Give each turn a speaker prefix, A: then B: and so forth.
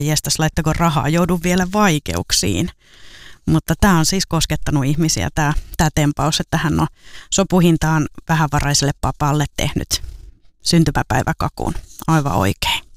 A: jestas laittako rahaa, joudun vielä vaikeuksiin. Mutta tämä on siis koskettanut ihmisiä, tämä tempaus, että hän on sopuhintaan vähävaraiselle papalle tehnyt syntymäpäiväkakun aivan oikein.